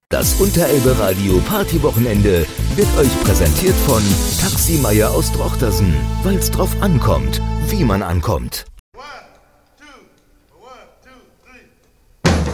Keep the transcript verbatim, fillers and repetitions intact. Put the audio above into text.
Das Unterelbe Radio Partywochenende wird euch präsentiert von Taxi Meier aus Drochtersen, weil's drauf ankommt, wie man ankommt.